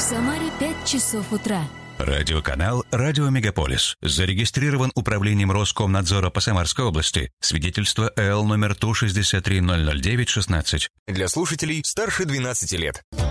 Самаре 5 часов утра. Радиоканал «Радио Мегаполис». Зарегистрирован Управлением Роскомнадзора по Самарской области. Свидетельство ЭЛ номер ТУ-63009-16. Для слушателей старше 12 лет.